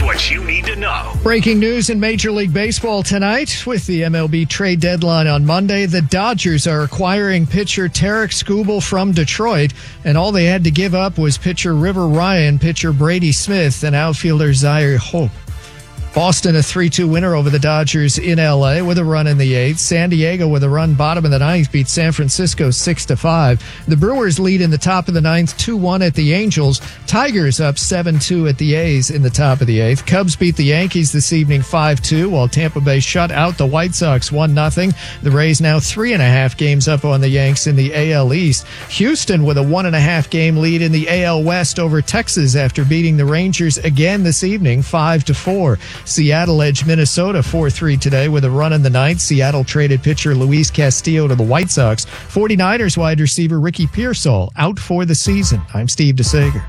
what you need to know. Breaking news in Major League Baseball tonight. With the MLB trade deadline on Monday, the Dodgers are acquiring pitcher Tarik Skubal from Detroit, and all they had to give up was pitcher River Ryan, pitcher Brady Smith, and outfielder Zaire Hope. Boston, a 3-2 winner over the Dodgers in L.A. with a run in the 8th. San Diego, with a run bottom of the 9th, beat San Francisco 6-5. The Brewers lead in the top of the 9th, 2-1 at the Angels. Tigers up 7-2 at the A's in the top of the 8th. Cubs beat the Yankees this evening 5-2, while Tampa Bay shut out the White Sox 1-0. The Rays now 3.5 games up on the Yanks in the AL East. Houston with a 1.5 game lead in the AL West over Texas after beating the Rangers again this evening 5-4. Seattle edged Minnesota 4-3 today with a run in the 9th. Seattle traded pitcher Luis Castillo to the White Sox. 49ers wide receiver Ricky Pearsall out for the season. I'm Steve DeSager.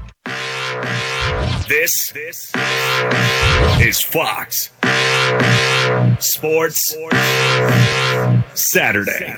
This is Fox Sports Saturday.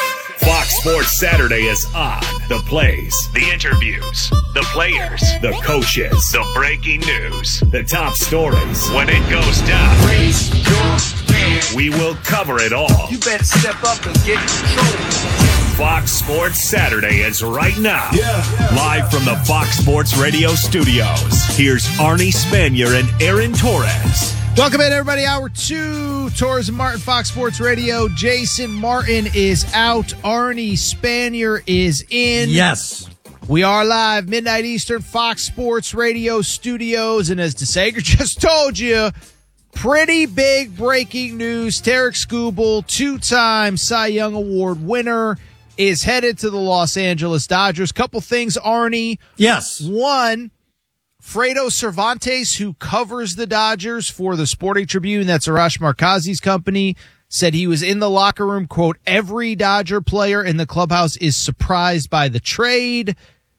Fox Sports Saturday is on. The plays, the interviews, the players, the coaches, the breaking news, the top stories. When it goes down, raise your hand. We will cover it all. You better step up and get in control. Fox Sports Saturday is right now. Live from the Fox Sports Radio studios. Here's Arnie Spanier and Aaron Torres. Welcome in, everybody. Hour 2, Torres and Martin, Fox Sports Radio. Jason Martin is out. Arnie Spanier is in. Yes. We are live, midnight Eastern, Fox Sports Radio studios. And as DeSager just told you, pretty big breaking news. Tarik Skubal, 2-time Cy Young Award winner, is headed to the Los Angeles Dodgers. Couple things, Arnie. Yes. One, Fredo Cervantes, who covers the Dodgers for the Sporting Tribune, that's Arash Markazi's company, said he was in the locker room, quote, every Dodger player in the clubhouse is surprised by the trade.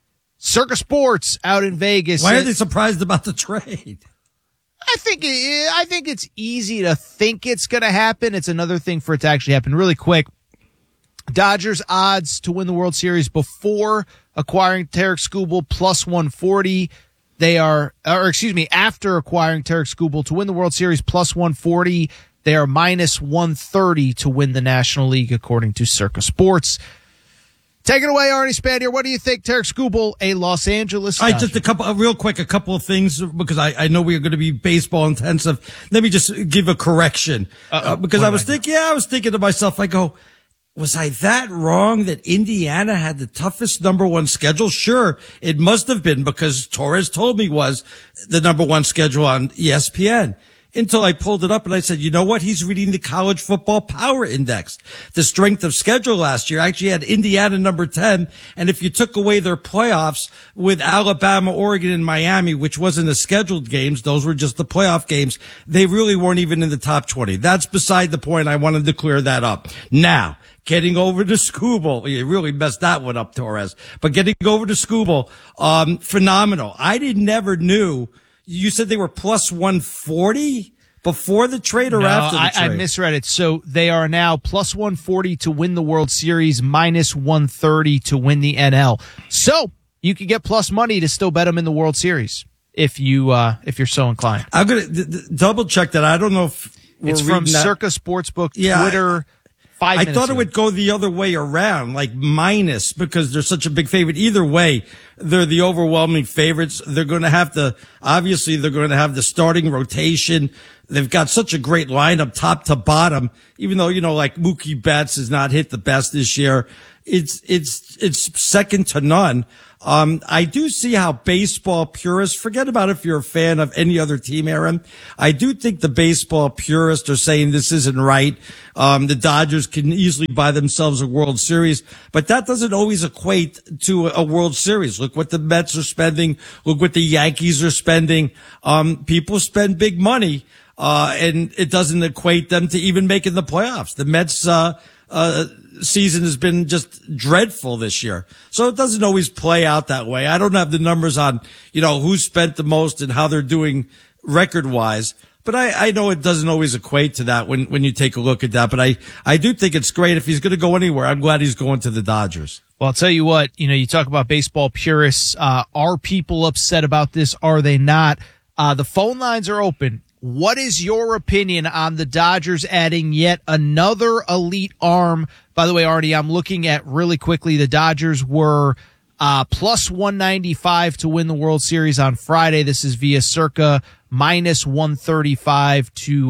Circa Sports out in Vegas. Why are they surprised about the trade? I think it's easy to think it's going to happen. It's another thing for it to actually happen. Really quick, Dodgers odds to win the World Series before acquiring Tarik Skubal plus 140. They are, after acquiring Tarik Skubal to win the World Series plus 140, they are minus 130 to win the National League, according to Circa Sports. Take it away, Arnie Spanier. What do you think, Tarik Skubal, a Los Angeles Dodger? Just a couple of things, because I know we are going to be baseball intensive. Let me just give a correction. Because I was thinking to myself, I go, was I that wrong that Indiana had the toughest number one schedule? Sure, it must have been, because Torres told me was the number one schedule on ESPN. Until I pulled it up and I said, you know what? He's reading the College Football Power Index. The strength of schedule last year actually had Indiana number 10. And if you took away their playoffs with Alabama, Oregon, and Miami, which wasn't the scheduled games, those were just the playoff games, they really weren't even in the top 20. That's beside the point. I wanted to clear that up. Now, getting over to Skubal, you really messed that one up, Torres. But getting over to Skubal, phenomenal. I never knew. You said they were plus 140 before the trade or after the trade? I misread it. So they are now plus 140 to win the World Series, minus 130 to win the NL. So you could get plus money to still bet them in the World Series if you're so inclined. I'm going to double check that. I don't know if it's from Circa Sportsbook, Twitter. I thought it would go the other way around, like minus, because they're such a big favorite. Either way, they're the overwhelming favorites. They're going to have the starting rotation. They've got such a great lineup, top to bottom, even though, like Mookie Betts has not hit the best this year. It's second to none. I do see how baseball purists, forget about if you're a fan of any other team, Aaron. I do think the baseball purists are saying this isn't right. The Dodgers can easily buy themselves a World Series, but that doesn't always equate to a World Series. Look what the Mets are spending. Look what the Yankees are spending. People spend big money, and it doesn't equate them to even making the playoffs. The Mets, season has been just dreadful this year. So it doesn't always play out that way. I don't have the numbers on, who spent the most and how they're doing record wise, but I know it doesn't always equate to that when you take a look at that. But I do think it's great. If he's going to go anywhere, I'm glad he's going to the Dodgers. Well, I'll tell you what, you talk about baseball purists. Are people upset about this? Are they not? The phone lines are open. What is your opinion on the Dodgers adding yet another elite arm? By the way, Artie, I'm looking at really quickly. The Dodgers were plus 195 to win the World Series on Friday. This is via Circa minus 135 to,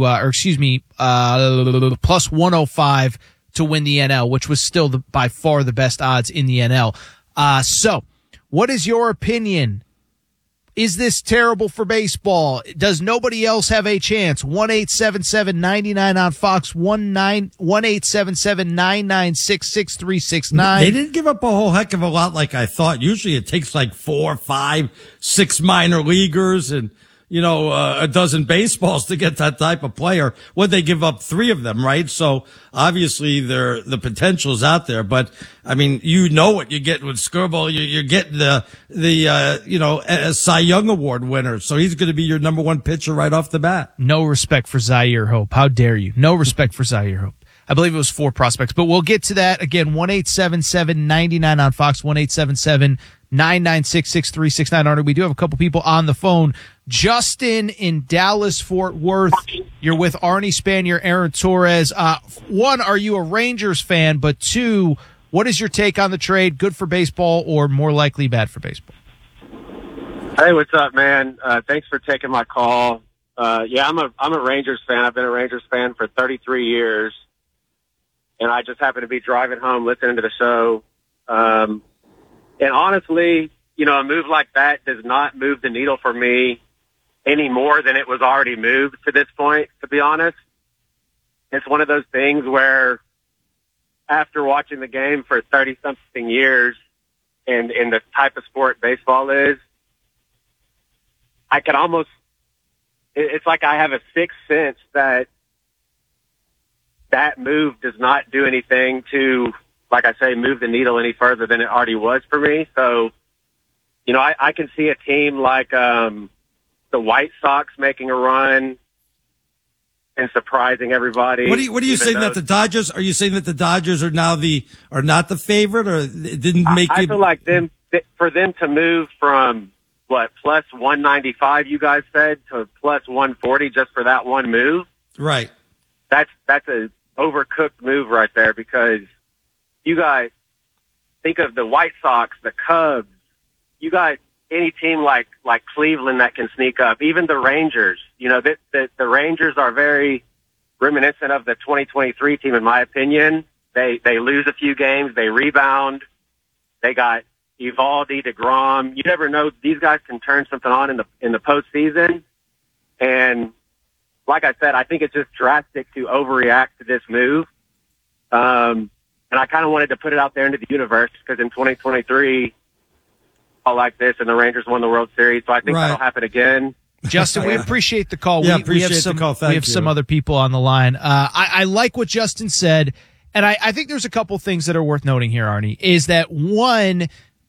plus 105 to win the NL, which was still by far the best odds in the NL. So what is your opinion? Is this terrible for baseball? Does nobody else have a chance? 1-877-99 on Fox, 1-877-996-6369. They didn't give up a whole heck of a lot like I thought. Usually it takes like 4, 5, 6 minor leaguers and, a dozen baseballs to get that type of player. Would they give up 3 of them, right? So obviously the potential is out there, but I mean, what you get with Skubal. You're getting the Cy Young Award winner. So he's going to be your number 1 pitcher right off the bat. No respect for Zaire Hope. How dare you? No respect for Zaire Hope. I believe it was 4 prospects, but we'll get to that again. 1-877-99 on Fox, 1-877-996-6369. Artie, we do have a couple people on the phone. Justin in Dallas, Fort Worth. You're with Arnie Spanier, Aaron Torres. 1, are you a Rangers fan? But 2, what is your take on the trade? Good for baseball or more likely bad for baseball? Hey, what's up, man? Thanks for taking my call. I'm a Rangers fan. I've been a Rangers fan for 33 years. And I just happened to be driving home listening to the show. And honestly, a move like that does not move the needle for me any more than it was already moved to this point, to be honest. It's one of those things where after watching the game for 30-something years and in the type of sport baseball is, I can almost, it's like I have a sixth sense that move does not do anything to, like I say, move the needle any further than it already was for me. So, I can see a team like the White Sox making a run and surprising everybody. What are you saying that the Dodgers? Are you saying that the Dodgers are now are not the favorite, or it didn't make? I feel like for them to move from plus 195 you guys said to plus 140 just for that one move. Right. That's a overcooked move right there, because you guys think of the White Sox, the Cubs. You got any team like Cleveland that can sneak up, even the Rangers. The Rangers are very reminiscent of the 2023 team, in my opinion. They lose a few games, they rebound. They got Eovaldi, DeGrom. You never know; these guys can turn something on in the postseason. And like I said, I think it's just drastic to overreact to this move. And I kind of wanted to put it out there into the universe, because in 2023. All like this, and the Rangers won the World Series, so I think that'll happen again. Justin, we appreciate the call. Yeah, we have some, the call. We have some other people on the line. I like what Justin said, and I think there's a couple things that are worth noting here, Arnie, is that one,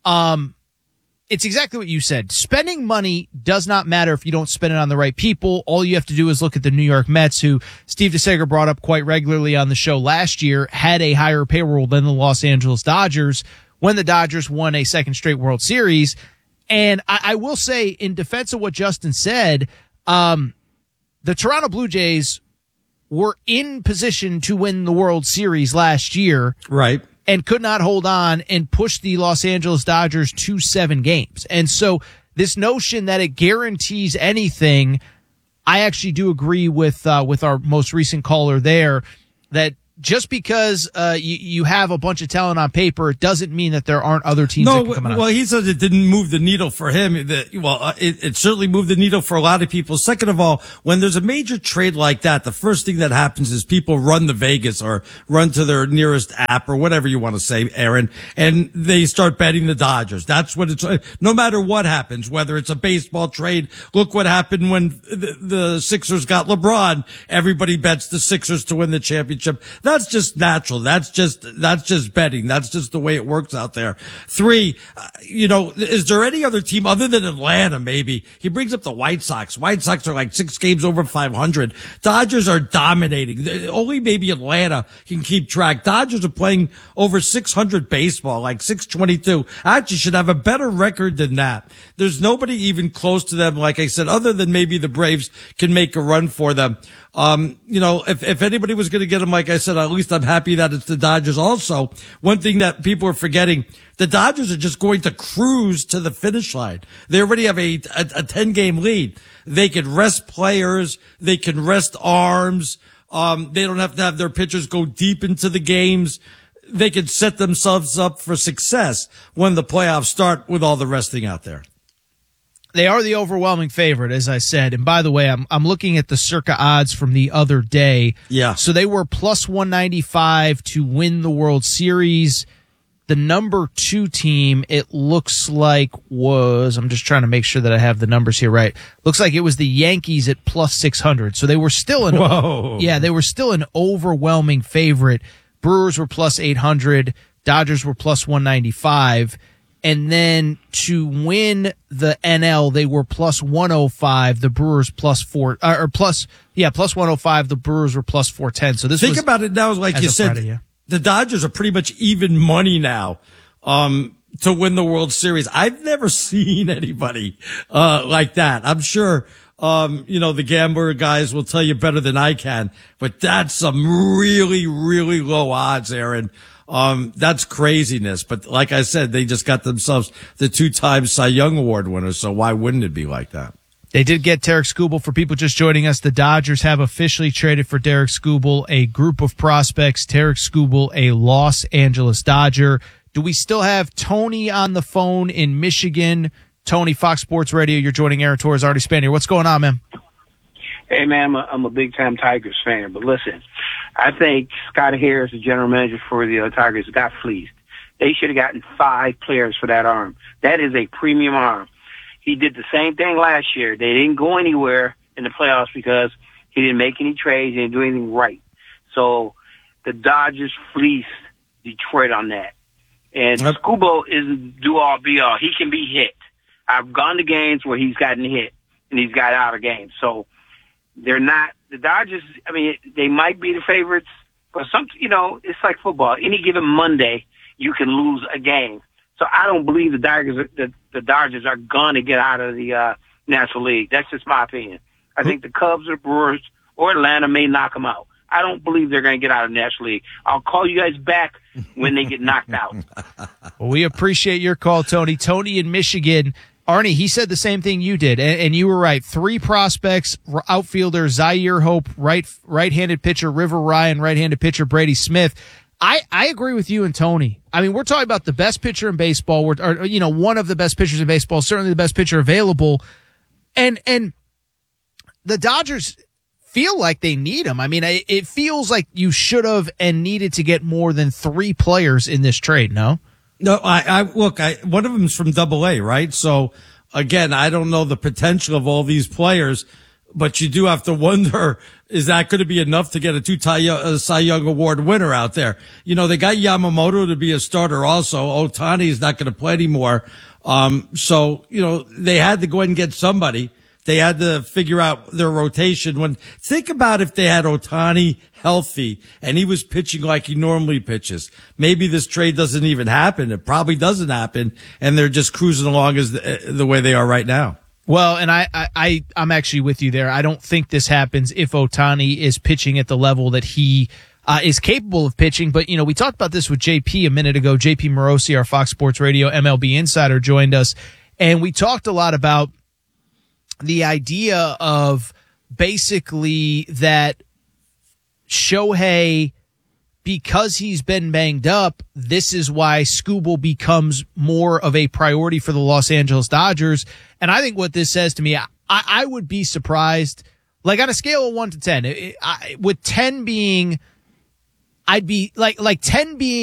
it's exactly what you said. Spending money does not matter if you don't spend it on the right people. All you have to do is look at the New York Mets, who Steve DeSager brought up quite regularly on the show last year, had a higher payroll than the Los Angeles Dodgers when the Dodgers won a second straight World Series. And I will say, in defense of what Justin said, the Toronto Blue Jays were in position to win the World Series last year. Right. And could not hold on and push the Los Angeles Dodgers to 7 games. And so this notion that it guarantees anything, I actually do agree with our most recent caller there, that just because you have a bunch of talent on paper, it doesn't mean that there aren't other teams that can come out. Well, he says it didn't move the needle for him. It certainly moved the needle for a lot of people. Second of all, when there's a major trade like that, the first thing that happens is people run to Vegas or run to their nearest app or whatever you want to say, Aaron, and they start betting the Dodgers. That's what it's, no matter what happens, whether it's a baseball trade. Look what happened when the Sixers got LeBron. Everybody bets the Sixers to win the championship. That's just natural. That's just betting. That's just the way it works out there. 3, is there any other team other than Atlanta? Maybe he brings up the White Sox. White Sox are like 6 games over 500. Dodgers are dominating. Only maybe Atlanta can keep track. Dodgers are playing over 600 baseball, like 622. Actually should have a better record than that. There's nobody even close to them, like I said, other than maybe the Braves can make a run for them. If anybody was going to get them, like I said, at least I'm happy that it's the Dodgers also. One thing that people are forgetting, the Dodgers are just going to cruise to the finish line. They already have a 10-game lead. They can rest players. They can rest arms. They don't have to have their pitchers go deep into the games. They can set themselves up for success when the playoffs start with all the resting out there. They are the overwhelming favorite, as I said. And by the way, I'm looking at the circa odds from the other day. Yeah. So they were plus 195 to win the World Series. The number 2 team, it looks like I'm just trying to make sure that I have the numbers here right. Looks like it was the Yankees at plus 600. So they were still they were still an overwhelming favorite. Brewers were plus 800. Dodgers were plus 195. And then to win the NL, they were plus 105. The Brewers plus 105. The Brewers were plus 410. So think about it now, like you said, Friday, yeah. The Dodgers are pretty much even money now, to win the World Series. I've never seen anybody, like that. I'm sure, the gambler guys will tell you better than I can, but that's some really, really low odds, Aaron. That's craziness. But like I said, they just got themselves the 2-time Cy Young Award winner. So why wouldn't it be like that? They did get Tarik Skubal. For people just joining us, the Dodgers have officially traded for Tarik Skubal, a group of prospects. Tarik Skubal, a Los Angeles Dodger. Do we still have Tony on the phone in Michigan? Tony, Fox Sports Radio. You're joining Aaron Torres, Artie Spanier. What's going on, man? Hey, man, I'm a big-time Tigers fan. But listen, I think Scott Harris, the general manager for the Tigers, got fleeced. They should have gotten 5 players for that arm. That is a premium arm. He did the same thing last year. They didn't go anywhere in the playoffs because he didn't make any trades. He didn't do anything right. So the Dodgers fleeced Detroit on that. And Skubal isn't do-all, be-all. He can be hit. I've gone to games where he's gotten hit, and he's got out of games. So they're not – the Dodgers, I mean, they might be the favorites, but it's like football. Any given Monday, you can lose a game. So I don't believe the Dodgers are going to get out of the National League. That's just my opinion. I think the Cubs or Brewers or Atlanta may knock them out. I don't believe they're going to get out of the National League. I'll call you guys back when they get knocked out. Well, we appreciate your call, Tony. Tony in Michigan. Arnie, he said the same thing you did, and you were right. 3 prospects, outfielder Zaire Hope, right-handed pitcher River Ryan, right-handed pitcher Brady Smith. I agree with you and Tony. I mean, we're talking about the best pitcher in baseball, one of the best pitchers in baseball, certainly the best pitcher available. And the Dodgers feel like they need him. I mean, it feels like you should have and needed to get more than 3 players in this trade, no? No, one of them's from AA, right? So again, I don't know the potential of all these players, but you do have to wonder, is that going to be enough to get a Cy Young Award winner out there? They got Yamamoto to be a starter also. Ohtani is not going to play anymore. They had to go ahead and get somebody. They had to figure out their rotation. Think about if they had Ohtani healthy and he was pitching like he normally pitches. Maybe this trade doesn't even happen. It probably doesn't happen, and they're just cruising along as the way they are right now. Well, and I'm actually with you there. I don't think this happens if Ohtani is pitching at the level that he is capable of pitching. But, we talked about this with JP a minute ago. JP Morosi, our Fox Sports Radio MLB insider, joined us, and we talked a lot about the idea of basically that Shohei, because he's been banged up, this is why Skubal becomes more of a priority for the Los Angeles Dodgers. And I think what this says to me, I would be surprised, like on a scale of 1 to 10, with 10 being, I'd be like 10 being